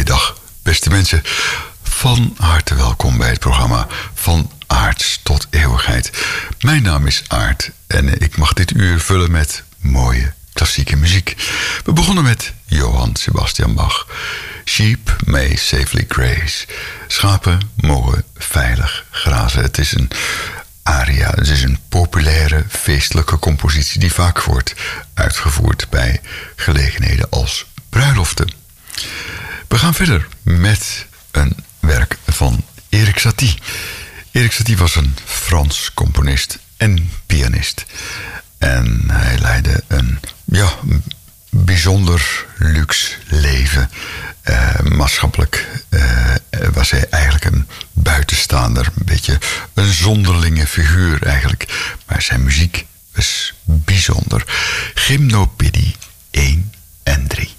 Goeiedag, beste mensen. Van harte welkom bij het programma Van Aarts tot Eeuwigheid. Mijn naam is Aart en ik mag dit uur vullen met mooie klassieke muziek. We begonnen met Johann Sebastian Bach. Sheep may safely graze. Schapen mogen veilig grazen. Het is een aria, het is een populaire feestelijke compositie die vaak wordt uitgevoerd bij gelegenheden als bruiloften. We gaan verder met een werk van Erik Satie. Erik Satie was een Frans componist en pianist. En hij leidde een bijzonder luxe leven. Maatschappelijk was hij eigenlijk een buitenstaander. Een beetje een zonderlinge figuur eigenlijk. Maar zijn muziek was bijzonder. Gymnopedie 1 en 3.